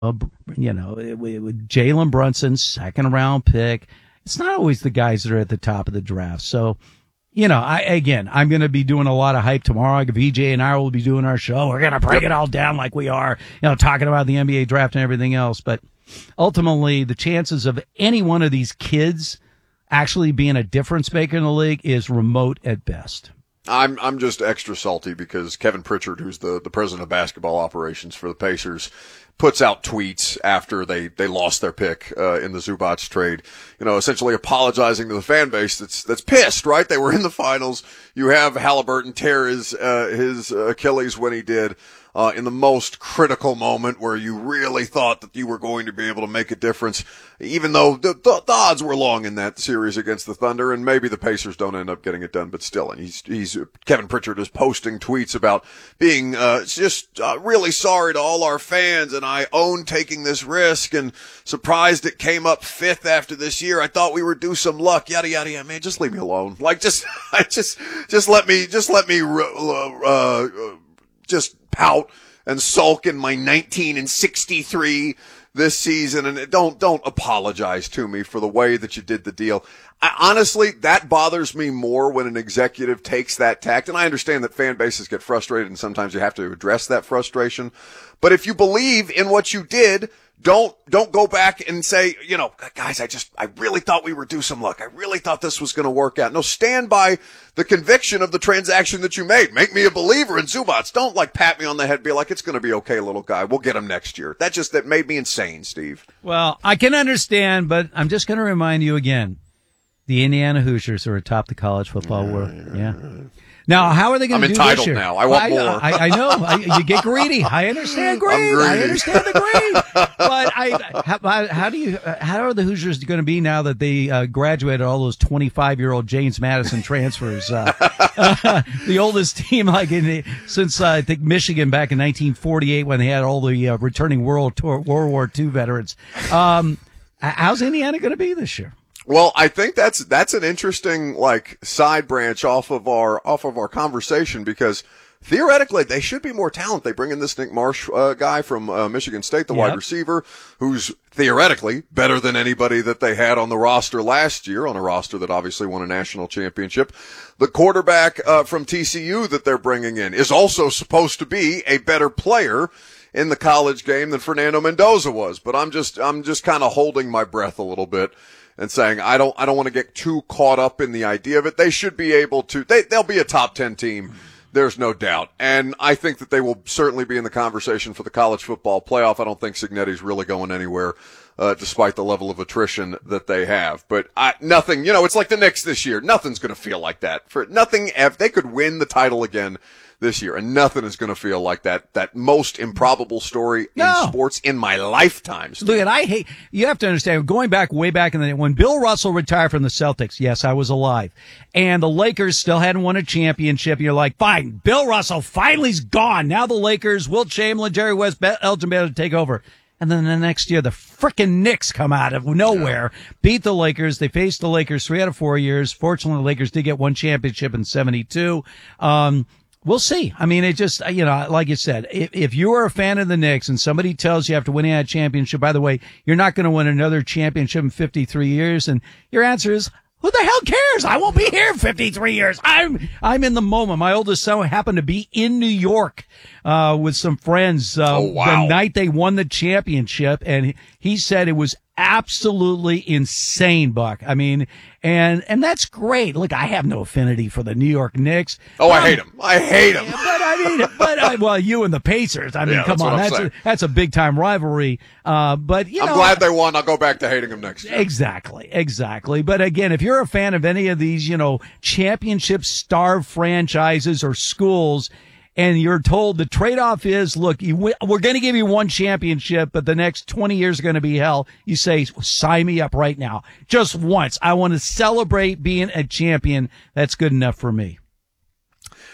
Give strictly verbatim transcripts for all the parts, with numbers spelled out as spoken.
you know, with Jalen Brunson, second round pick. It's not always the guys that are at the top of the draft. So, you know, I, again, I'm going to be doing a lot of hype tomorrow. V J and I will be doing our show. We're going to break it all down like we are, you know, talking about the N B A draft and everything else. But ultimately, the chances of any one of these kids actually being a difference maker in the league is remote at best. I'm I'm just extra salty because Kevin Pritchard, who's the, the president of basketball operations for the Pacers, puts out tweets after they, they lost their pick uh, in the Zubac trade, you know, essentially apologizing to the fan base that's that's pissed, right? They were in the finals. You have Halliburton tear his uh, his Achilles when he did. Uh, in the most critical moment where you really thought that you were going to be able to make a difference, even though the, the, the odds were long in that series against the Thunder, and maybe the Pacers don't end up getting it done, but still. And he's, he's, Kevin Pritchard is posting tweets about being, uh, just, uh, really sorry to all our fans, and I own taking this risk, and surprised it came up fifth after this year. I thought we were due some luck, yada, yada, yada. Man, just leave me alone. Like, just, I just, just let me, just let me, uh, uh, just pout and sulk in my nineteen and sixty-three this season, and don't don't apologize to me for the way that you did the deal. I, honestly, that bothers me more when an executive takes that tact, and I understand that fan bases get frustrated and sometimes you have to address that frustration. But if you believe in what you did, don't don't go back and say, you know, guys, I just I really thought we were due some luck. I really thought this was going to work out. No, stand by the conviction of the transaction that you made. Make me a believer in Zubac. Don't like pat me on the head and be like, it's going to be okay, little guy. We'll get him next year. That just that made me insane, Steve. Well, I can understand, but I'm just going to remind you again. The Indiana Hoosiers are atop the college football world. Yeah. Now, how are they going to do this year? I'm entitled now. I want well, more. I, I, I know. I, you get greedy. I understand greed. I understand the greed. But I, how, how do you? How are the Hoosiers going to be now that they uh, graduated all those twenty-five-year-old James Madison transfers? Uh, uh, the oldest team, like in the, since uh, I think Michigan back in nineteen forty-eight, when they had all the uh, returning World Tour, World War Two veterans. Um, how's Indiana going to be this year? Well, I think that's, that's an interesting, like, side branch off of our, off of our conversation, because theoretically they should be more talented. They bring in this Nick Marsh, uh, guy from, uh, Michigan State, the yep. wide receiver, who's theoretically better than anybody that they had on the roster last year, on a roster that obviously won a national championship. The quarterback, uh, from T C U that they're bringing in is also supposed to be a better player in the college game than Fernando Mendoza was. But I'm just, I'm just kind of holding my breath a little bit and saying, I don't, I don't want to get too caught up in the idea of it. They should be able to, they, they'll be a top ten team. There's no doubt. And I think that they will certainly be in the conversation for the college football playoff. I don't think Cignetti's really going anywhere, uh, despite the level of attrition that they have. But I, nothing, you know, it's like the Knicks this year. Nothing's going to feel like that. For nothing, if they could win the title again this year, and nothing is going to feel like that, that most improbable story no. in sports in my lifetime. Look, and I hate, you have to understand, going back way back in the day, when Bill Russell retired from the Celtics, yes, I was alive, and the Lakers still hadn't won a championship, you're like, fine, Bill Russell finally's gone. Now the Lakers, Wilt Chamberlain, Jerry West, Elgin Baylor take over. And then the next year, the frickin' Knicks come out of nowhere, yeah. beat the Lakers. They faced the Lakers three out of four years. Fortunately, the Lakers did get one championship in seventy-two. Um, We'll see. I mean, it just, you know, like you said, if, if you are a fan of the Knicks and somebody tells you after winning that championship, by the way, you're not going to win another championship in fifty-three years, and your answer is, who the hell cares? I won't be here in fifty-three years. I'm, I'm in the moment. My oldest son happened to be in New York, uh, with some friends, uh, oh, wow. the night they won the championship. And he said it was absolutely insane, Buck. I mean, and, and that's great. Look, I have no affinity for the New York Knicks. Oh, um, I hate them. I hate them. But I mean, but I, well, you and the Pacers. I mean, yeah, come that's on. That's a, that's a big time rivalry. Uh, but you I'm know. I'm glad they won. I'll go back to hating them next year. Exactly. Exactly. But again, if you're a fan of any of these, you know, championship star franchises or schools, and you're told the trade-off is, look, you, we're going to give you one championship, but the next twenty years are going to be hell. You say, sign me up right now. Just once. I want to celebrate being a champion. That's good enough for me.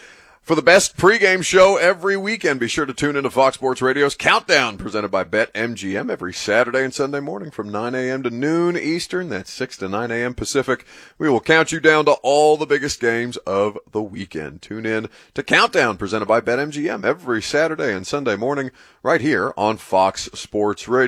For the best pregame show every weekend, be sure to tune into Fox Sports Radio's Countdown, presented by BetMGM, every Saturday and Sunday morning from nine a.m. to noon Eastern. That's six to nine a.m. Pacific. We will count you down to all the biggest games of the weekend. Tune in to Countdown, presented by BetMGM, every Saturday and Sunday morning right here on Fox Sports Radio.